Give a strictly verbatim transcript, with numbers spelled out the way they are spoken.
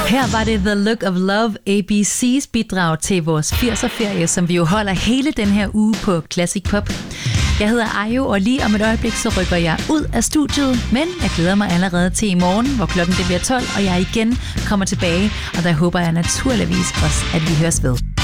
Her var det The Look of Love, A B C's bidrag til vores firser-ferie, som vi jo holder hele den her uge på Classic Pop. Jeg hedder Ayo, og lige om et øjeblik så rykker jeg ud af studiet, men jeg glæder mig allerede til i morgen, hvor klokken det bliver tolv, og jeg igen kommer tilbage, og der håber jeg naturligvis også, at vi høres ved.